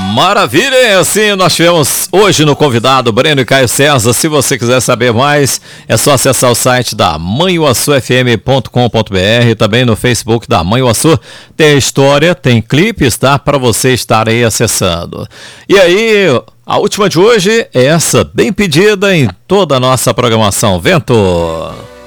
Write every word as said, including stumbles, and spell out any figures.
Maravilha, é assim nós tivemos hoje no convidado Breno e Caio César. Se você quiser saber mais, é só acessar o site da manhuaçu f m ponto com ponto b r, também no Facebook da Manhuaçu. Tem a história, tem clipes, tá? Para você estar aí acessando. E aí, a última de hoje é essa, bem pedida em toda a nossa programação. Vento!